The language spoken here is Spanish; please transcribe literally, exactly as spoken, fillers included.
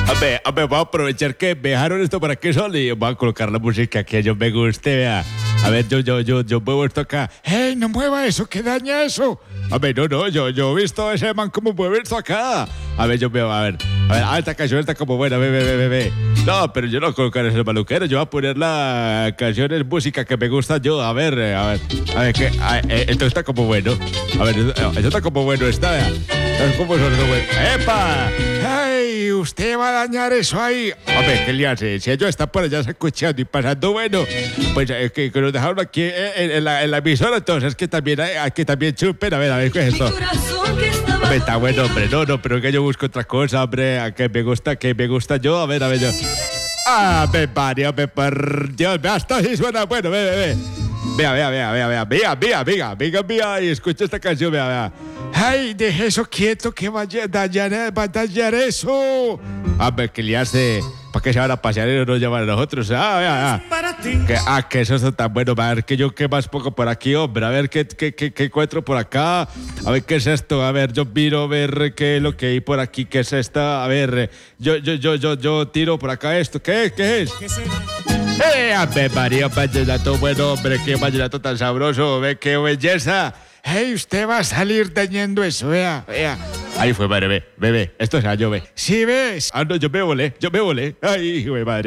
A ver, a ver, voy a aprovechar que me dejaron esto para que solo y voy a colocar la música que a yo me guste, vea. A ver, yo, yo, yo, yo muevo esto acá. ¡Hey, no mueva eso, que daña eso! A ver, no, no, yo, yo he visto a ese man como mueve esto acá. A ver, yo veo, a ver, a ver, ah, esta canción está como buena, ve, ve, ve, ve, ve. No, pero yo no voy a colocar ese maluquero, yo voy a poner la canciones, música que me gusta yo. A ver, eh, a ver, a ver, que ah, eh, esto está como bueno. A ver, esto, esto está como bueno, está, vea. ¿Cómo es esto bueno? ¡Epa! ¡Hey! Usted va a dañar eso ahí. Hombre, ¿qué le hace? Si ellos están por allá escuchando y pasando bueno, pues eh, que, que nos dejaron aquí eh, en, en, la, en la emisora, entonces que también, eh, que también chupen. A ver, a ver, ¿qué es esto? Hombre, está bueno, hombre. No, no, pero que yo busco otra cosa, hombre. A que me gusta, que me gusta yo. A ver, a ver, yo. ¡Ah, me Mario, me por Dios! Hasta así suena bueno, ve, ve, ve. Vea, vea, vea, vea, vea, vea, vea, vea, vea, vea, y escucha esta canción, vea, vea. ¡Ay, deje eso quieto, que vaya a dañar, va a dañar eso! A ver, ¿qué le hace? ¿Para qué se van a pasear y no nos llaman a nosotros? Ah, vea, vea. Que, ah, que eso está tan bueno. A ver, que yo qué más poco por aquí, hombre. A ver, ¿qué, qué, qué, qué encuentro por acá? A ver, ¿qué es esto? A ver, yo miro, a ver qué es lo que hay por aquí. ¿Qué es esta? A ver, yo, yo, yo, yo, yo tiro por acá esto. ¿Qué es? ¿Qué es? ¡Eh, Ave María, vallenato bueno, hombre! ¡Qué vallenato tan sabroso! ¡Ve qué belleza! ¡Hey, usted va a salir dañando eso! Vea, vea. Ahí fue, madre, ve, ve, ve. Esto es yo, ve. ¿Sí ves? Ah, no, yo me volé, yo me volé. ¡Ay, hijo de madre!